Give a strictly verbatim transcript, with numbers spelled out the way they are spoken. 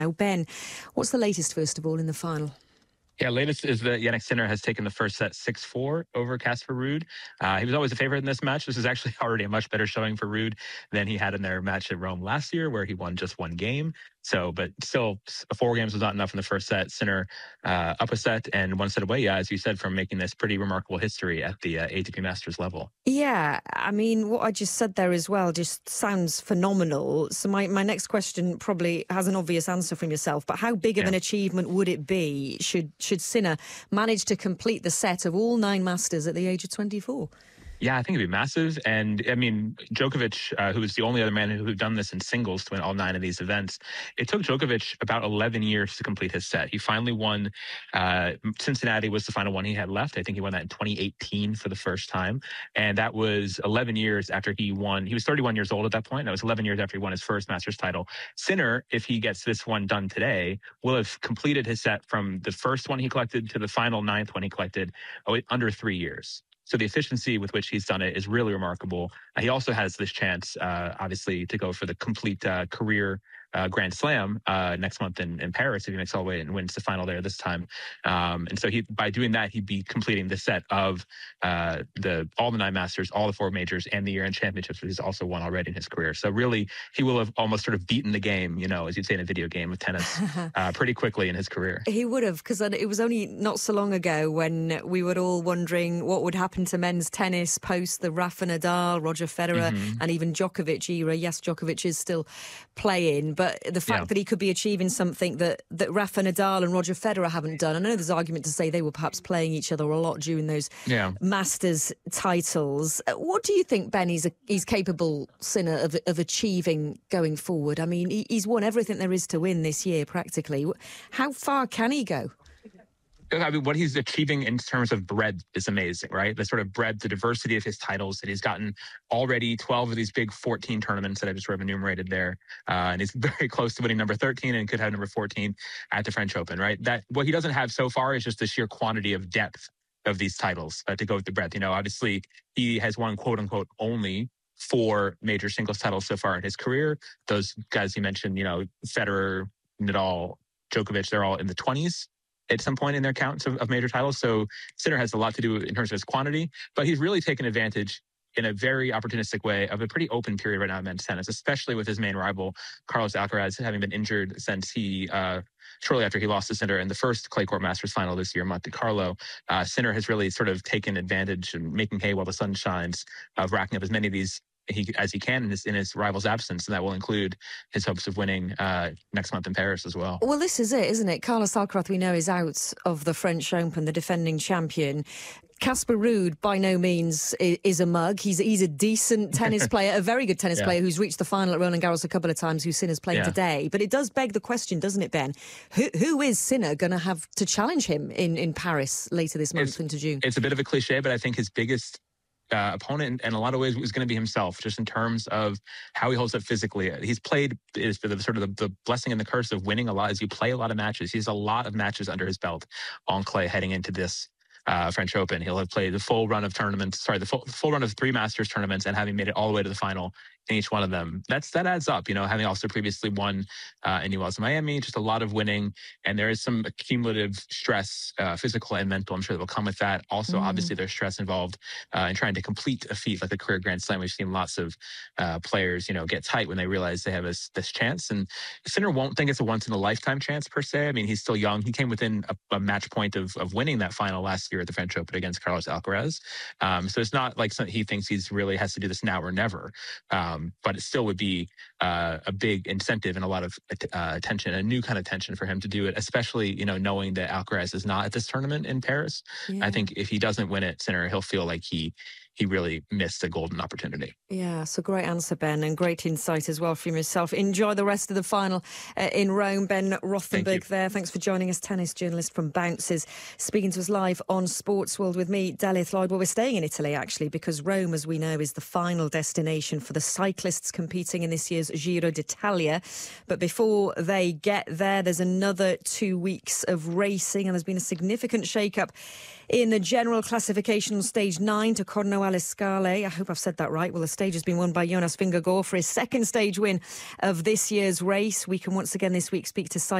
Now, Ben, what's the latest, first of all, in the final? Yeah, latest is that Jannik Sinner has taken the first set six four over Casper Ruud. Uh, he was always a favorite in this match. This is actually already a much better showing for Ruud than he had in their match at Rome last year, where he won just one game. So, but still, four games was not enough in the first set. Sinner uh, up a set and one set away, yeah, as you said, from making this pretty remarkable history at the uh, A T P Masters level. Yeah, I mean, what I just said there as well just sounds phenomenal. So my, my next question probably has an obvious answer from yourself, but how big of Yeah. an achievement would it be should, should Sinner manage to complete the set of all nine Masters at the age of twenty-four? Yeah, I think it'd be massive. And I mean, Djokovic, uh, who was the only other man who had done this in singles to win all nine of these events, it took Djokovic about eleven years to complete his set. He finally won. Uh, Cincinnati was the final one he had left. I think he won that in twenty eighteen for the first time. And that was eleven years after he won. He was thirty-one years old at that point. That was eleven years after he won his first Masters title. Sinner, if he gets this one done today, will have completed his set from the first one he collected to the final ninth one he collected oh, under three years. So the efficiency with which he's done it is really remarkable. Uh, he also has this chance, uh, obviously, to go for the complete uh, career uh, Grand Slam uh, next month in, in Paris if he makes all the way and wins the final there this time. Um, and so he, by doing that, he'd be completing the set of uh, the all the nine Masters, all the four majors, and the year-end championships, which he's also won already in his career. So really, he will have almost sort of beaten the game, you know, as you'd say in a video game of tennis, uh, pretty quickly in his career. He would have, because it was only not so long ago when we were all wondering what would happen to men's tennis post the Rafa Nadal, Roger Federer, Mm-hmm. and even Djokovic era. Yes, Djokovic is still playing, but the fact Yeah. that he could be achieving something that, that Rafa Nadal and Roger Federer haven't done, I know there's argument to say they were perhaps playing each other a lot during those Yeah. Masters titles. What do you think, Ben, he's, a, he's capable, Sinner, of, of achieving going forward? I mean, he, he's won everything there is to win this year, practically. How far can he go? I mean, what he's achieving in terms of breadth is amazing, right? The sort of breadth, the diversity of his titles that he's gotten already twelve of these big fourteen tournaments that I just sort of enumerated there. Uh, and he's very close to winning number thirteen and could have number fourteen at the French Open, right? That what he doesn't have so far is just the sheer quantity of depth of these titles uh, to go with the breadth. You know, obviously he has won quote unquote only four major singles titles so far in his career. Those guys you mentioned, you know, Federer, Nadal, Djokovic, they're all in the twenties. At some point in their counts of, of major titles. So Sinner has a lot to do in terms of his quantity, but he's really taken advantage in a very opportunistic way of a pretty open period right now in men's tennis, especially with his main rival, Carlos Alcaraz, having been injured since he, uh, shortly after he lost to Sinner in the first clay court Masters final this year, Monte Carlo. Uh, Sinner has really sort of taken advantage and making hay while the sun shines of racking up as many of these He, as he can in his, in his rival's absence, and that will include his hopes of winning uh, next month in Paris as well. Well, this is it, isn't it? Carlos Alcaraz, we know, is out of the French Open, the defending champion. Casper Ruud, by no means, is a mug. He's he's a decent tennis player, a very good tennis Yeah. player who's reached the final at Roland Garros a couple of times, who Sinner's playing Yeah. today. But it does beg the question, doesn't it, Ben? Who who is Sinner going to have to challenge him in, in Paris later this month It's- into June? It's a bit of a cliche, but I think his biggest uh, opponent in a lot of ways was going to be himself, just in terms of how he holds up physically. He's played is the sort of the, the blessing and the curse of winning a lot as you play a lot of matches. He has a lot of matches under his belt on clay heading into this uh, French Open. He'll have played the full run of tournaments, sorry, the full, full run of three Masters tournaments and having made it all the way to the final in each one of them. That's That adds up, you know, having also previously won uh, in U S Miami, just a lot of winning. And there is some accumulative stress, uh, physical and mental, I'm sure that will come with that. Also, Mm. obviously, there's stress involved uh, in trying to complete a feat like the career Grand Slam. We've seen lots of uh, players, you know, get tight when they realize they have this, this chance. And Sinner won't think it's a once in a lifetime chance per se. I mean, he's still young. He came within a, a match point of, of winning that final last year at the French Open against Carlos Alcaraz. Um, so it's not like some, he thinks he's really has to do this now or never. Um, but it still would be uh, a big incentive and a lot of uh, attention, a new kind of tension for him to do it, especially, you know, knowing that Alcaraz is not at this tournament in Paris. Yeah. I think if he doesn't win it, Sinner, he'll feel like he he really missed a golden opportunity. Yeah, so great answer, Ben, and great insight as well from yourself. Enjoy the rest of the final uh, in Rome. Ben Rothenberg there. Thanks for joining us, tennis journalist from Bounces, speaking to us live on Sports World with me, Delith Lloyd. Well, we're staying in Italy, actually, because Rome, as we know, is the final destination for the cyclists competing in this year's Giro d'Italia. But before they get there, there's another two weeks of racing, and there's been a significant shake-up In the general classification on stage nine to Cornwallis-Scale, I hope I've said that right. Well, the stage has been won by Jonas Vingegaard for his second stage win of this year's race. We can once again this week speak to